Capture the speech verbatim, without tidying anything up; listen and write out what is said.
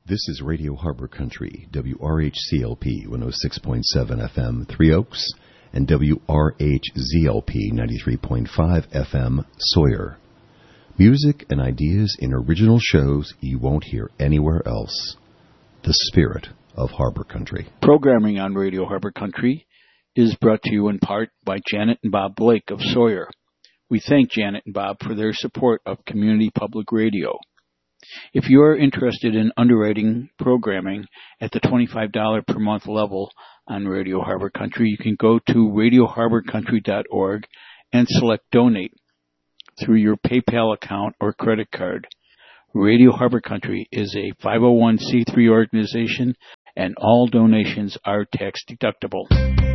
This is Radio Harbor Country, W R H C L P one oh six point seven F M, Three Oaks, and W R H Z L P ninety-three point five F M, Sawyer. Music and ideas in original shows you won't hear anywhere else. The spirit of Harbor Country. Programming on Radio Harbor Country is brought to you in part by Janet and Bob Blake of Sawyer. We thank Janet and Bob for their support of Community Public Radio. If you are interested in underwriting programming at the twenty-five dollars per month level on Radio Harbor Country, you can go to radio harbor country dot org and select Donate through your PayPal account or credit card. Radio Harbor Country is a five oh one c three organization, and all donations are tax deductible.